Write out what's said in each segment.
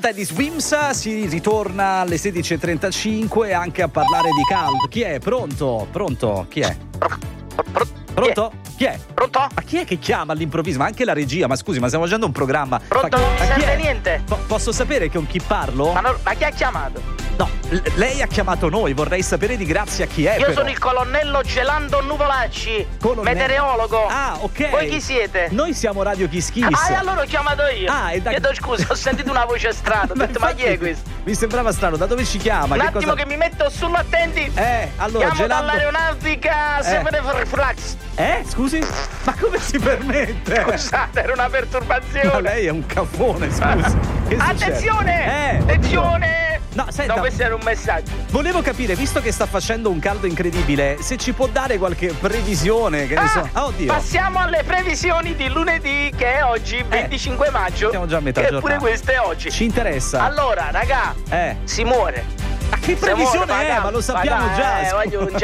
Teddy Swims, si ritorna alle 16.35 anche a parlare di caldo. Chi è? Pronto? Chi è? Pronto? Chi è? Pronto? Ma chi è che chiama all'improvviso? Ma anche la regia, ma scusi, ma stiamo facendo un programma. Pronto? Non si sente niente. Posso sapere con chi parlo? Ma chi ha chiamato? No, lei ha chiamato noi, vorrei sapere di grazia chi è. Io però sono il colonnello Gelando Nuvolacci, meteorologo. Ah, ok. Voi chi siete? Noi siamo Radio Kiss Kiss. Ah, e allora ho chiamato io. Chiedo scusa, ho sentito una voce strana. Ho detto, ma chi è questo? Mi sembrava strano, da dove ci chiama? Un attimo che mi metto sull'attenti. Allora, chiamo dall'aeronautica Flax. Scusi? Ma come si permette? Scusate, era una perturbazione. Ma lei è un cafone, scusi. Che attenzione! Attenzione! No, senta, no, questo era un messaggio. Volevo capire, visto che sta facendo un caldo incredibile, se ci può dare qualche previsione, che ne so. Oddio. Passiamo alle previsioni di lunedì, che è oggi, 25 maggio. Siamo già a metà giornata. Pure questo è oggi. Ci interessa. Allora, raga, si muore. Ma che previsione è? Ma lo sappiamo già.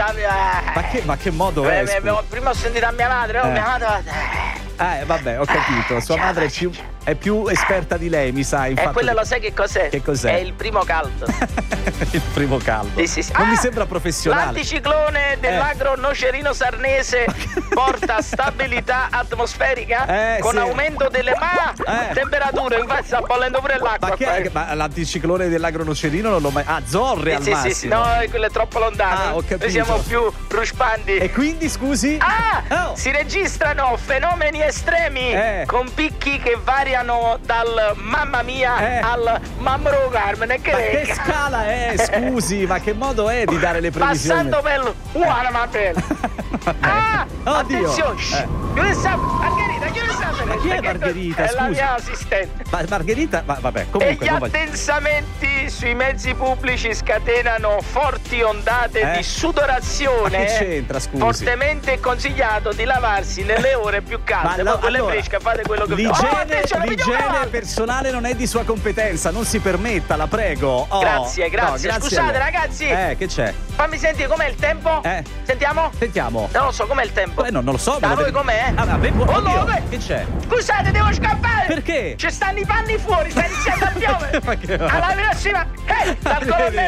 Ma che modo è? Prima ho sentito a mia madre, mia madre. Vabbè, ho capito. Sua madre è più esperta di lei, mi sa. E quello lo sai che cos'è? Che cos'è? È il primo caldo. Il primo caldo. Sì. Non mi sembra professionale. L'anticiclone dell'agro nocerino sarnese porta stabilità atmosferica con aumento delle temperature. Infatti sta bollendo pure l'acqua. Ma l'anticiclone dell'agro nocerino non l'ho mai. Zorre al massimo. Sì, no, quello è troppo lontano. Ho capito. Noi siamo più ruspanti. E quindi, scusi? Si registrano fenomeni estremi con picchi che variano dal mamma mia al Mamro Carmen. Che scala è? Scusi, ma che modo è di dare le previsioni? Passando per Margherita. Attenzione. Margherita. Ma chi è Margherita? È la mia assistente. Ma Margherita, vabbè, comunque. E gli attensamenti sui mezzi pubblici scatenano forti ondate di sudorazione. Ma che c'entra, scusi? Fortemente consigliato di lavarsi nelle ore più calde. Ma quelle fresche, fate quello che l'igiene personale non è di sua competenza, non si permetta, la prego. Grazie. No, Scusate, ragazzi. Che c'è? Fammi sentire com'è il tempo. Sentiamo? Non lo so, com'è il tempo? Non lo so. Da voi com'è? Che c'è? Scusate, devo scappare. Perché? Ci stanno i panni fuori, sta iniziando a piovere. Alla prossima. Dal colonnello